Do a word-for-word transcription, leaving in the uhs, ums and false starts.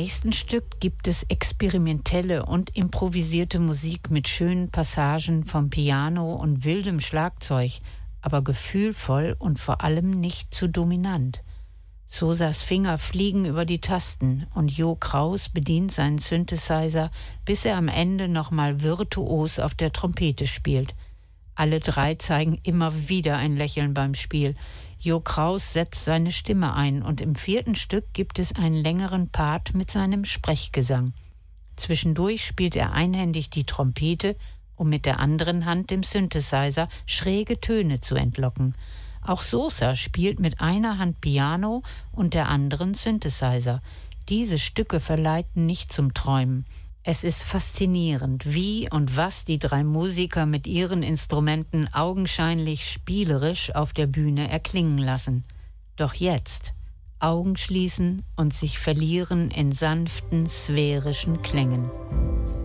nächsten Stück gibt es experimentelle und improvisierte Musik mit schönen Passagen vom Piano und wildem Schlagzeug, aber gefühlvoll und vor allem nicht zu dominant. Sosas Finger fliegen über die Tasten und Jo Kraus bedient seinen Synthesizer, bis er am Ende nochmal virtuos auf der Trompete spielt. Alle drei zeigen immer wieder ein Lächeln beim Spiel. Jo Kraus setzt seine Stimme ein und im vierten Stück gibt es einen längeren Part mit seinem Sprechgesang. Zwischendurch spielt er einhändig die Trompete, um mit der anderen Hand dem Synthesizer schräge Töne zu entlocken. Auch Sosa spielt mit einer Hand Piano und der anderen Synthesizer. Diese Stücke verleiten nicht zum Träumen. Es ist faszinierend, wie und was die drei Musiker mit ihren Instrumenten augenscheinlich spielerisch auf der Bühne erklingen lassen. Doch jetzt Augen schließen und sich verlieren in sanften, sphärischen Klängen.